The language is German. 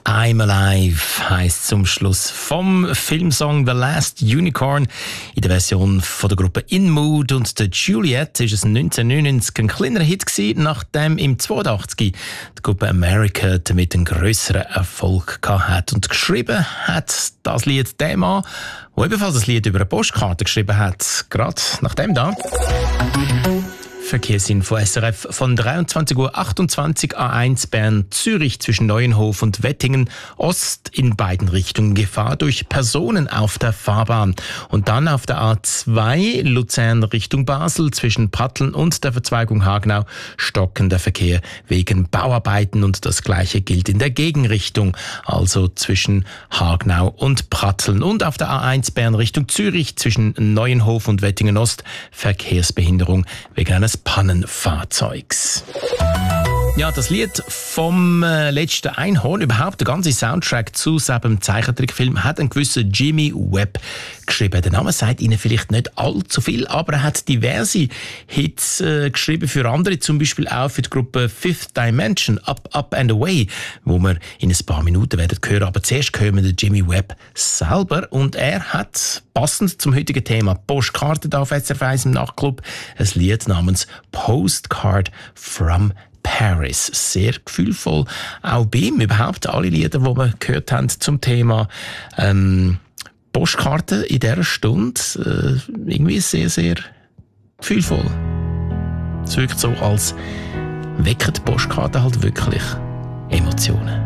I'm Alive heisst zum Schluss vom Filmsong The Last Unicorn in der Version von der Gruppe In Mood und der Juliet ist es 1999 ein kleiner Hit gewesen, nachdem im 82 die Gruppe America damit einen grösseren Erfolg gehabt hat. Und geschrieben hat das Lied der Mann, der ebenfalls ein Lied über eine Postkarte geschrieben hat, gerade nach dem da. Verkehrsinfo SRF von 23:28 Uhr A1 Bern-Zürich zwischen Neuenhof und Wettingen Ost in beiden Richtungen Gefahr durch Personen auf der Fahrbahn. Und dann auf der A2 Luzern Richtung Basel zwischen Pratteln und der Verzweigung Hagenau stockender Verkehr wegen Bauarbeiten und das gleiche gilt in der Gegenrichtung, also zwischen Hagenau und Pratteln. Und auf der A1 Bern Richtung Zürich zwischen Neuenhof und Wettingen Ost Verkehrsbehinderung wegen eines Pannenfahrzeugs. Ja, das Lied vom letzten Einhorn, überhaupt der ganze Soundtrack zu seinem Zeichentrickfilm, hat einen gewissen Jimmy Webb geschrieben. Der Name sagt Ihnen vielleicht nicht allzu viel, aber er hat diverse Hits geschrieben für andere, zum Beispiel auch für die Gruppe Fifth Dimension, Up, Up and Away, wo wir in ein paar Minuten werden hören. Aber zuerst hören wir den Jimmy Webb selber und er hat, passend zum heutigen Thema Postkarten auf SRF 1 im Nachtclub, ein Lied namens Postcard from Paris. Sehr gefühlvoll. Auch bei ihm überhaupt alle Lieder, die wir gehört haben zum Thema Postkarten in dieser Stunde, irgendwie sehr, sehr gefühlvoll. Es wirkt so, als wecken die Postkarten halt wirklich Emotionen.